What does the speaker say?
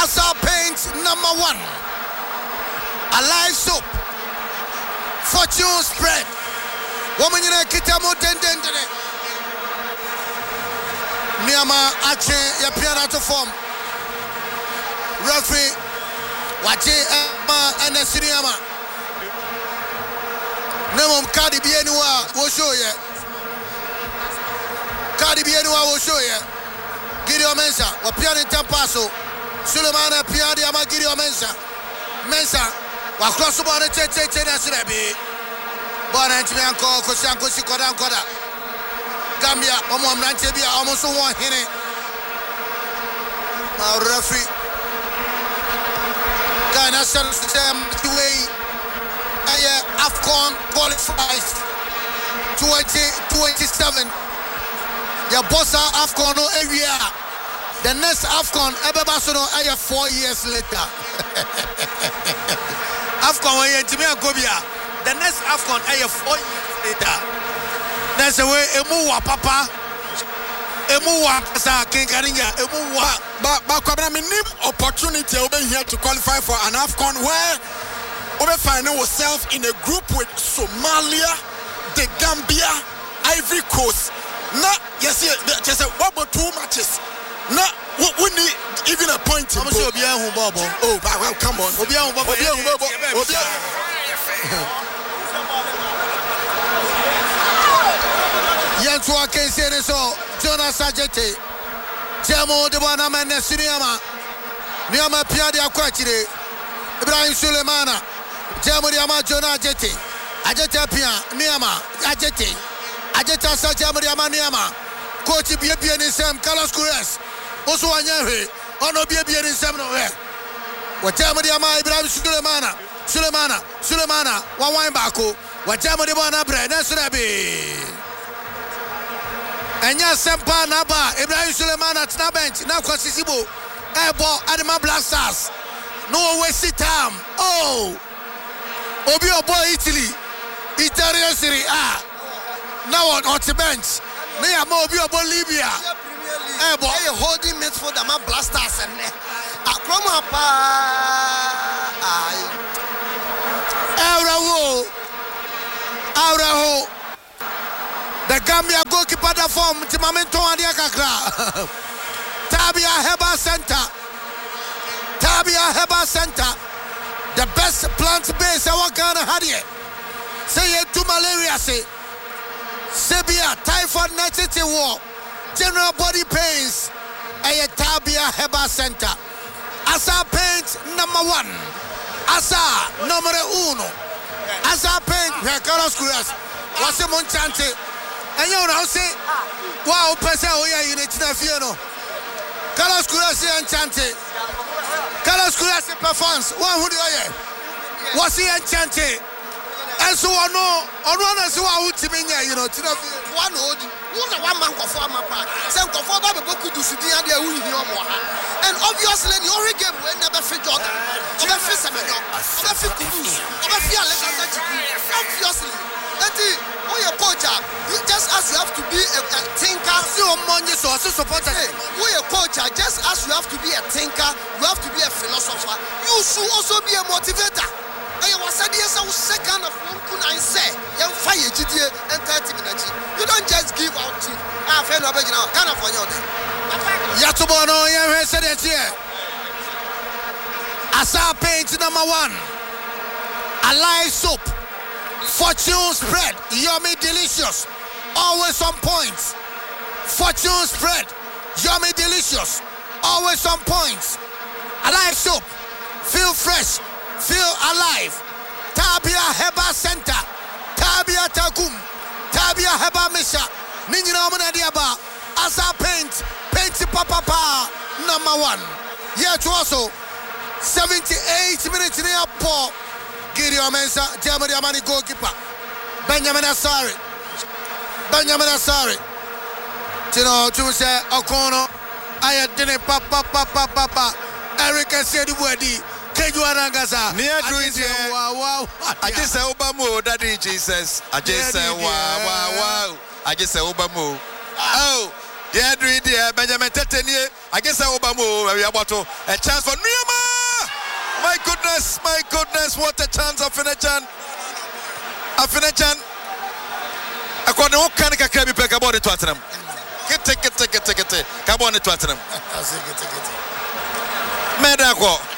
Asa Paint number 1. Alive Soap. Fortune Spread. Woman in a kitamo dendendene. Niama Ache ya piano to form. Referee Wache Emma and the Siniama. Nemom Cardi Bienua will show you. Cardi Bienua will show you. Gideon Mensa, or Piano Tampaso. Sulemana Piadi Ama Gideon Mensa. Mensa, while cross about the Tete. Bon Antianco, Cosanco Sicodan Coda. Gambia, Omom Nantibia, almost one hit. My referee. Ghana sends them to AFCON qualifies 2027. The bossa AFCON no area. The next AFCON Ebebasono 4 years later. AFCON the next AFCON 4 years later. That's the way Emuwa Papa. Emuwa Sa Kinkaringa. Emuwa. But I mean, opportunity over here to qualify for an AFCON where we find ourselves in a group with Somalia, the Gambia, Ivory Coast. Now, yes, just what about 2 matches? Now, we need even a point. Oh, well, come on. Yantua Kensene so Jonas Ajete. Jamo de Wanama Siniama. Niama Piadi Aquachide. Ibrahim Sulemana. Jamo Yama Jonah Ajete. Ajete Pia Niama Ajete. Ajeta Sajamo Yama Niama. Coach Biabian in Sam Carlos Cures. Also Anyahe. Ono Biabian in Sam no. Wajamo Yama Ibrahim Sulemana. One wine bako. Wajamo de Wanabre. Nasrabi. Enya Sempa Naba, Ibrahim Suleiman at Nabench, now Kwasisibo, Airball, Adama Blasters. No waste time. Oh, Obio boy Italy, Italian Serie A. Now on the bench. Near Mobio boy Libya. Airball, holding midfield, Adama Blasters and Akroma Pa. Auraho. The Gambia goalkeeper da form Timamento Adiakakra. Tabia Heba Center. The best plant base I want Ghana had here. Say it to malaria, say Sebia, typhoid, nitrate war, general body pains. A Tabia Heba Center. Asa Paint number 1. Asa numero 1. Asa Paint, Carlos Cruz. What's the Monchante? And you know, say, wow, Pesa, we are in it. Carlos Curasi enchanted. Carlos Curasi performs. One who do I was he enchanted? And so I know, on one as well, you know, one man go for my part. Some go for the book to see the idea who you know. And obviously, the only game will never fit Jordan. Never fit Semenyo. Never fit Kudus. Never fit Alexander Chiku. Obviously. That is, when you're a coach, just as you have to be a thinker, when you're a coach, just as you have to be a thinker, you have to be a philosopher, you should also be a motivator. And you was second of one and say, you fire GTA and 30 minutes. You don't just give out to kind of on your day. Yatubono, you said it here. Asa Paint number 1. Alive Soap. Fortune Spread, yummy delicious, always on point. Fortune Spread, yummy delicious, always on point. Alive Soap, feel fresh, feel alive. Tabia Heba Center, Tabia Tagum, Tabia Heba Misha, Ninja Diaba, Asa Paint Papa, number 1. Yet also 78 minutes near Paul. Gideon Mensa, Germany Amani goalkeeper. Benjamin Asari. Tino Chuse Okono. I didn't papa. Eric said the word. Keju Arangasa. Near doing wow. I just say Obama, Daddy Jesus. I just say wow. I just say Obama. Oh, Dear Benjamin Tetenie, I guess I Obama, a chance for Nuyama. My goodness, what a chance of Finechan. I got no kind of cabby back about it, Tottenham. Get it, come on, Tottenham. Medako.